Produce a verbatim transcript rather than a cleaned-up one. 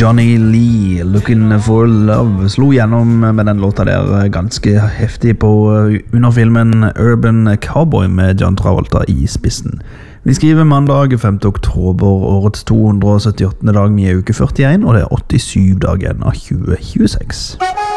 Johnny Lee, Looking for Love, slo gjennom med den låta der ganske heftig på under filmen Urban Cowboy med John Travolta i spissen. Vi skriver mandag femte oktober, årets to hundre og syttiåtte dag, vi er uke førtien, og det er åttisyv dagen av tjue tjueseks.